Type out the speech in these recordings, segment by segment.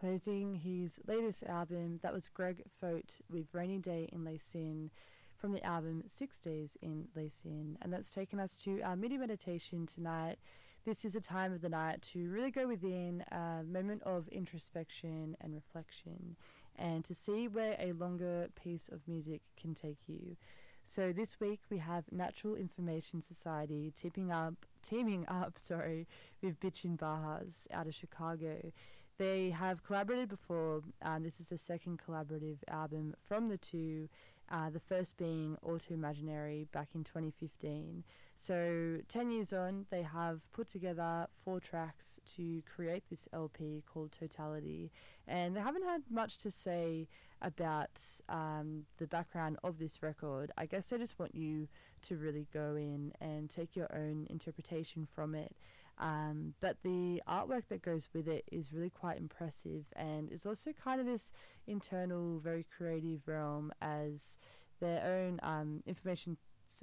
closing his latest album. That was Greg Fote with Rainy Day in Leysin from the album 6 Days in Leysin. And that's taken us to our MIDI meditation tonight. This is a time of the night to really go within, a moment of introspection and reflection, and to see where a longer piece of music can take you. So this week we have Natural Information Society teaming up, with Bitchin' Bajas out of Chicago. They have collaborated before. This is the second collaborative album from the two, the first being Auto Imaginary back in 2015. So 10 years on, they have put together 4 tracks to create this LP called Totality, and they haven't had much to say about the background of this record. I guess they just want you to really go in and take your own interpretation from it. But the artwork that goes with it is really quite impressive, and is also kind of this internal, very creative realm, as their own Information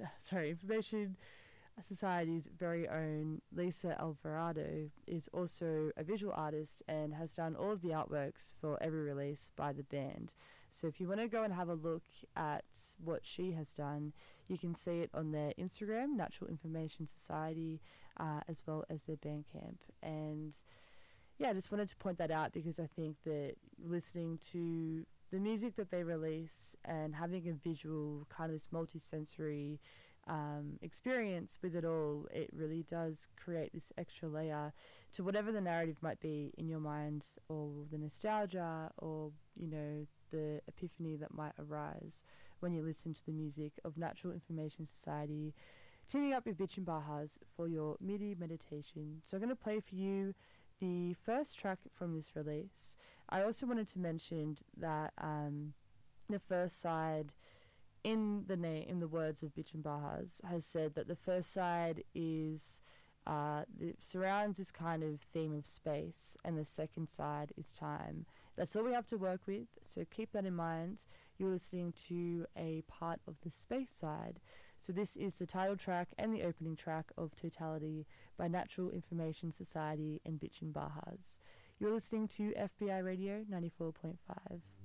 Society's very own Lisa Alvarado is also a visual artist and has done all of the artworks for every release by the band. So if you want to go and have a look at what she has done, you can see it on their Instagram, Natural Information Society, as well as their Bandcamp. And yeah, I just wanted to point that out because I think that listening to the music that they release and having a visual, kind of this multi-sensory experience with it all, it really does create this extra layer to whatever the narrative might be in your mind, or the nostalgia, or, you know, the epiphany that might arise when you listen to the music of Natural Information Society teaming up with Bitchin' Bajas for your MIDI meditation. So I'm going to play for you the first track from this release. I also wanted to mention that the first side, in the words of Bitchin' Bajas, has said that the first side is it surrounds this kind of theme of space, and the second side is time. That's all we have to work with, so keep that in mind. You're listening to a part of the space side. So this is the title track and the opening track of Totality by Natural Information Society and Bitchin' Bajas. You're listening to FBI Radio 94.5.